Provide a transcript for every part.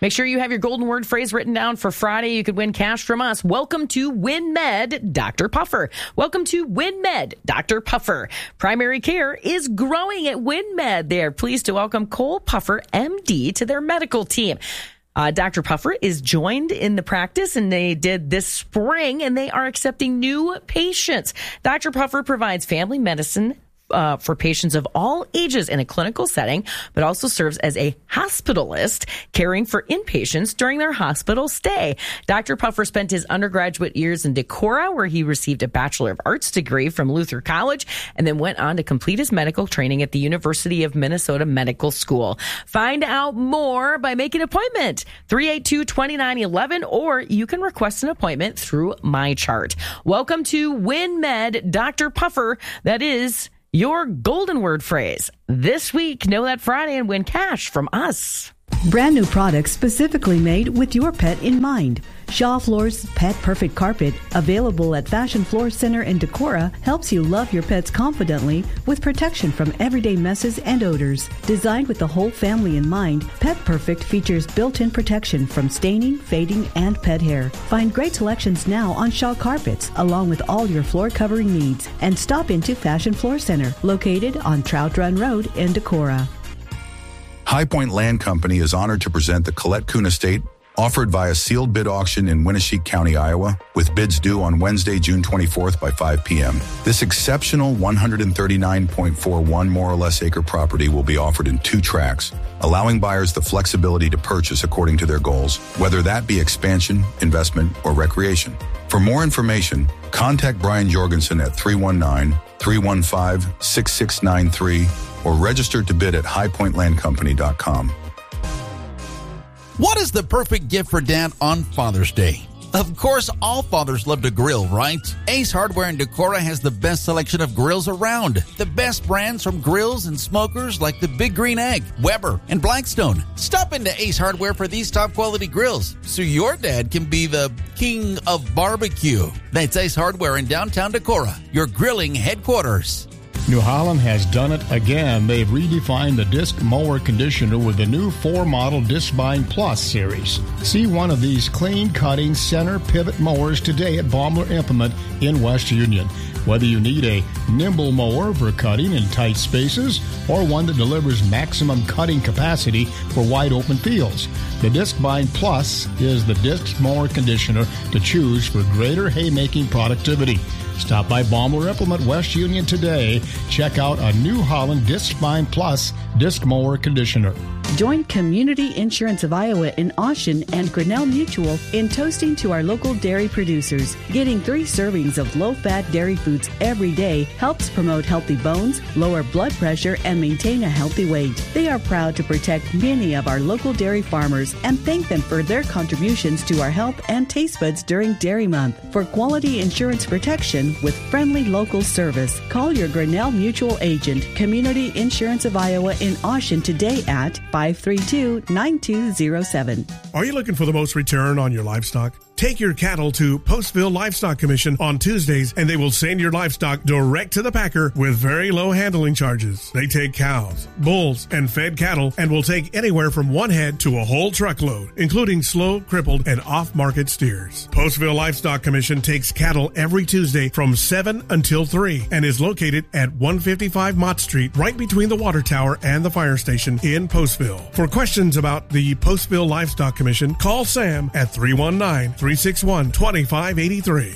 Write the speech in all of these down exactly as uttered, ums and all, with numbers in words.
Make sure you have your golden word phrase written down for Friday. You could win cash from us. Welcome to WinMed, Doctor Puffer. Welcome to WinMed, Doctor Puffer. Primary care is growing at WinMed. They are pleased to welcome Cole Puffer, M D, to their medical team. Uh, Doctor Puffer is joined in the practice, and they did this spring, and they are accepting new patients. Doctor Puffer provides family medicine Uh, for patients of all ages in a clinical setting, but also serves as a hospitalist, caring for inpatients during their hospital stay. Doctor Puffer spent his undergraduate years in Decorah, where he received a Bachelor of Arts degree from Luther College, and then went on to complete his medical training at the University of Minnesota Medical School. Find out more by making an appointment, three eight two, two nine one one, or you can request an appointment through MyChart. Welcome to WinMed, Doctor Puffer. That is your golden word phrase this week. Know that Friday and win cash from us. Brand new products specifically made with your pet in mind. Shaw Floors Pet Perfect Carpet, available at Fashion Floor Center in Decorah, helps you love your pets confidently with protection from everyday messes and odors. Designed with the whole family in mind, Pet Perfect features built-in protection from staining, fading, and pet hair. Find great selections now on Shaw carpets, along with all your floor covering needs. And stop into Fashion Floor Center, located on Trout Run Road in Decorah. High Point Land Company is honored to present the Colette Kuhn Estate, offered via sealed bid auction in Winneshiek County, Iowa, with bids due on Wednesday, June twenty-fourth by five p.m. This exceptional one hundred thirty-nine point four one more or less acre property will be offered in two tracks, allowing buyers the flexibility to purchase according to their goals, whether that be expansion, investment, or recreation. For more information, contact Brian Jorgensen at three one nine, three one five, six six nine three or register to bid at high point land company dot com. What is the perfect gift for Dad on Father's Day? Of course, all fathers love to grill, right? Ace Hardware in Decorah has the best selection of grills around. The best brands from grills and smokers like the Big Green Egg, Weber, and Blackstone. Stop into Ace Hardware for these top quality grills so your dad can be the king of barbecue. That's Ace Hardware in downtown Decorah, your grilling headquarters. New Holland has done it again. They've redefined the disc mower conditioner with the new four-model Discbind Plus series. See one of these clean-cutting center pivot mowers today at Baumler Implement in West Union. Whether you need a nimble mower for cutting in tight spaces or one that delivers maximum cutting capacity for wide-open fields, the Discbind Plus is the disc mower conditioner to choose for greater haymaking productivity. Stop by Baumler Implement West Union today. Check out a New Holland Discbind Plus disc mower conditioner. Join Community Insurance of Iowa in Austin and Grinnell Mutual in toasting to our local dairy producers. Getting three servings of low-fat dairy foods every day helps promote healthy bones, lower blood pressure, and maintain a healthy weight. They are proud to protect many of our local dairy farmers and thank them for their contributions to our health and taste buds during Dairy Month. For quality insurance protection with friendly local service, call your Grinnell Mutual agent, Community Insurance of Iowa in Austin today at five three two, nine two zero seven. Are you looking for the most return on your livestock? Take your cattle to Postville Livestock Commission on Tuesdays, and they will send your livestock direct to the packer with very low handling charges. They take cows, bulls, and fed cattle and will take anywhere from one head to a whole truckload, including slow, crippled, and off-market steers. Postville Livestock Commission takes cattle every Tuesday from seven until three and is located at one fifty-five Mott Street, right between the water tower and the fire station in Postville. For questions about the Postville Livestock Commission, call Sam at three one nine, three six one, two five eight three.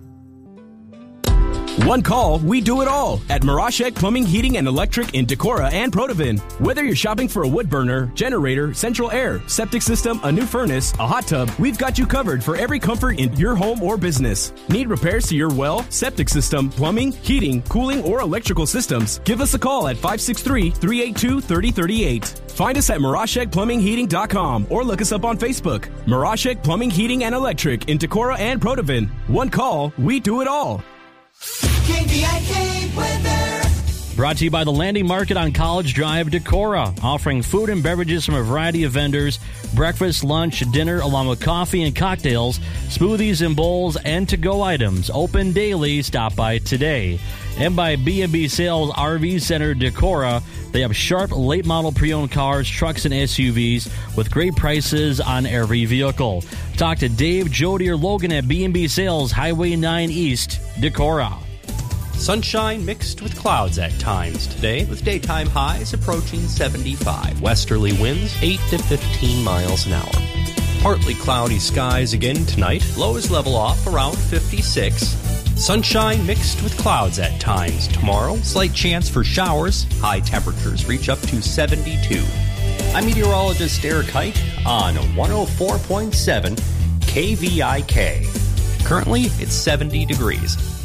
One call, we do it all at Mirashek Plumbing, Heating, and Electric in Decorah and Protivin. Whether you're shopping for a wood burner, generator, central air, septic system, a new furnace, a hot tub, we've got you covered for every comfort in your home or business. Need repairs to your well, septic system, plumbing, heating, cooling, or electrical systems? Give us a call at five six three, three eight two, three oh three eight. Find us at Mirashek Plumbing Heating dot com or look us up on Facebook. Mirashek Plumbing, Heating, and Electric in Decorah and Protivin. One call, we do it all. K B I K weather. Brought to you by the Landing Market on College Drive, Decorah, offering food and beverages from a variety of vendors, breakfast, lunch, dinner, along with coffee and cocktails, smoothies and bowls, and to-go items. Open daily. Stop by today. And by B and B Sales R V Center Decorah. They have sharp, late-model pre-owned cars, trucks, and S U Vs with great prices on every vehicle. Talk to Dave, Jody, or Logan at B and B Sales, Highway nine East, Decorah. Sunshine mixed with clouds at times today, with daytime highs approaching seventy-five. Westerly winds eight to fifteen miles an hour. Partly cloudy skies again tonight. Lows level off around fifty-six. Sunshine mixed with clouds at times tomorrow. Slight chance for showers. High temperatures reach up to seventy-two. I'm meteorologist Eric Hite on one oh four point seven K V I K. Currently, it's seventy degrees.